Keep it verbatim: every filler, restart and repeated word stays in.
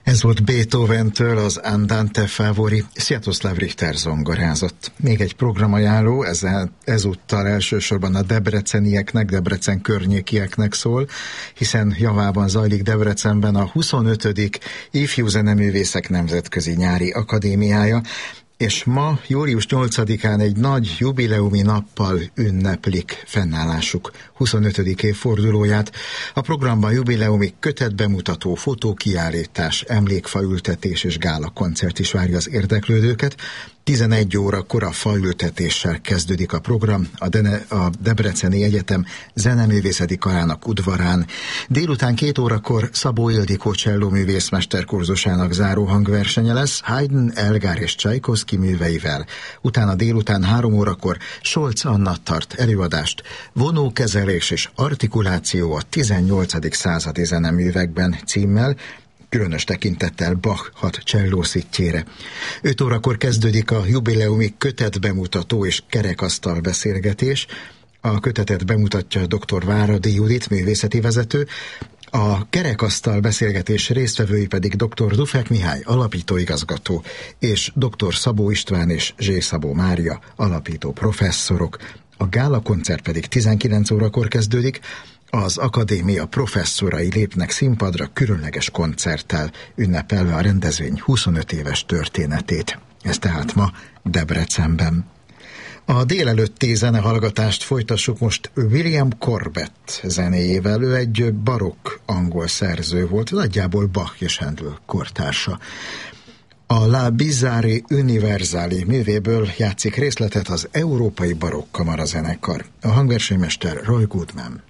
Ez volt Beethoventől az Andante Favori, Sviatoslav Richter zongorázott. Még egy programajánló, ezzel, ezúttal elsősorban a debrecenieknek, Debrecen környékieknek szól, hiszen javában zajlik Debrecenben a huszonötödik Ifjú Zeneművészek Nemzetközi Nyári Akadémiája, és ma, július nyolcadikán egy nagy jubileumi nappal ünneplik fennállásuk huszonötödik évfordulóját. A programban jubileumi kötetbemutató, fotókiállítás, emlékfaültetés és gálakoncert is várja az érdeklődőket. tizenegy órakor a faültetéssel kezdődik a program a, Dene, a Debreceni Egyetem zeneművészeti karának udvarán. Délután két órakor Szabó Ildikó csellóművészmester kurzusának záró hangversenye lesz Haydn, Elgar és Csajkovszky műveivel. Utána délután három órakor Solc Anna tart előadást Vonókezelés és artikuláció a tizennyolcadik századi zeneművekben címmel, különös tekintettel Bach hat csellószittyére. öt órakor kezdődik a jubileumi kötetbemutató és kerekasztal beszélgetés. A kötetet bemutatja dr. Váradi Judit, művészeti vezető, a kerekasztal beszélgetés résztvevői pedig dr. Dufek Mihály, alapítóigazgató, és dr. Szabó István és Zsé Szabó Mária, alapító professzorok. A gálakoncert pedig tizenkilenc órakor kezdődik. Az akadémia professzorai lépnek színpadra különleges koncerttel, ünnepelve a rendezvény huszonöt éves történetét. Ez tehát ma Debrecenben. A délelőtti zenehallgatást folytassuk most William Corbett zenéjével. Ő egy barokk angol szerző volt, nagyjából Bach és Handel kortársa. A La Bizzarre Universali művéből játszik részletet az Európai Barokk Kamara zenekar. A hangversenymester Roy Goodman.